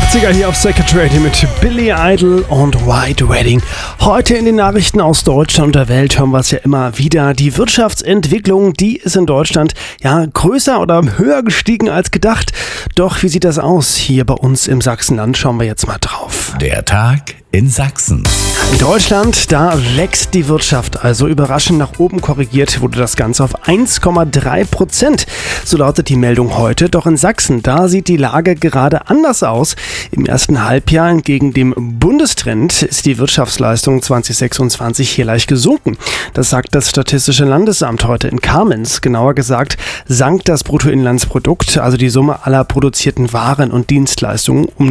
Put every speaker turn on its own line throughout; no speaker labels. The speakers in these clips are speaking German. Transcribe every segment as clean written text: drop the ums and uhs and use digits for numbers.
80er hier auf Second Radio mit Billy Idol und White Wedding. Heute in den Nachrichten aus Deutschland und der Welt hören wir es ja immer wieder. Die Wirtschaftsentwicklung, die ist in Deutschland ja größer oder höher gestiegen als gedacht. Doch wie sieht das aus hier bei uns im Sachsenland? Schauen wir jetzt mal drauf.
Der Tag in Sachsen.
In Deutschland, da wächst die Wirtschaft, also überraschend nach oben korrigiert wurde das Ganze auf 1,3%. So lautet die Meldung heute. Doch in Sachsen, da sieht die Lage gerade anders aus. Im ersten Halbjahr entgegen dem Bundestrend ist die Wirtschaftsleistung 2026 hier leicht gesunken. Das sagt das Statistische Landesamt heute in Kamenz. Genauer gesagt sank das Bruttoinlandsprodukt, also die Summe aller produzierten Waren und Dienstleistungen, um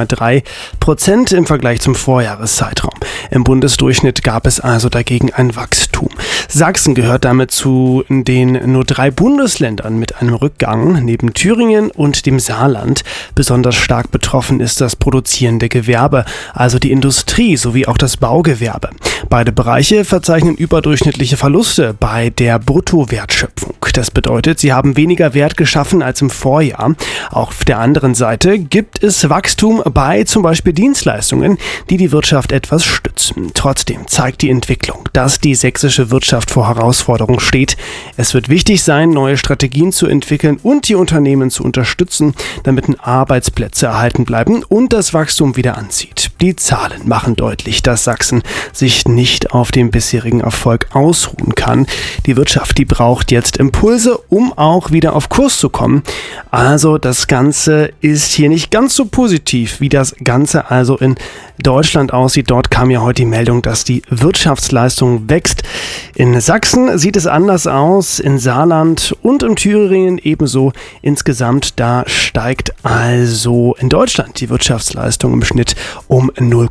0,3% im Vergleich zum Vorjahreszeitraum. Im Bundesdurchschnitt gab es also dagegen ein Wachstum. Sachsen gehört damit zu den nur 3 Bundesländern mit einem Rückgang, neben Thüringen und dem Saarland. Besonders stark betroffen ist das produzierende Gewerbe, also die Industrie sowie auch das Baugewerbe. Beide Bereiche verzeichnen überdurchschnittliche Verluste bei der Bruttowertschöpfung. Das bedeutet, sie haben weniger Wert geschaffen als im Vorjahr. Auch auf der anderen Seite gibt es Wachstum bei zum Beispiel Dienstleistungen, die die Wirtschaft etwas stützen. Trotzdem zeigt die Entwicklung, dass die sächsische Wirtschaft vor Herausforderungen steht. Es wird wichtig sein, neue Strategien zu entwickeln und die Unternehmen zu unterstützen, damit Arbeitsplätze erhalten bleiben und das Wachstum wieder anzieht. Die Zahlen machen deutlich, dass Sachsen sich nicht auf dem bisherigen Erfolg ausruhen kann. Die Wirtschaft, die braucht jetzt Impulse, um auch wieder auf Kurs zu kommen. Also das Ganze ist hier nicht ganz so positiv, wie das Ganze also in Deutschland aussieht. Dort kam ja heute die Meldung, dass die Wirtschaftsleistung wächst. In Sachsen sieht es anders aus, in Saarland und in Thüringen ebenso. Insgesamt da steigt also in Deutschland die Wirtschaftsleistung im Schnitt um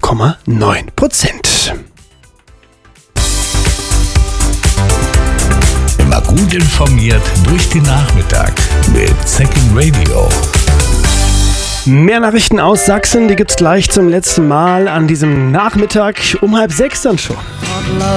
0,9%.
Immer gut informiert durch den Nachmittag mit Second Radio.
Mehr Nachrichten aus Sachsen, die gibt's gleich zum letzten Mal an diesem Nachmittag um 5:30 dann schon.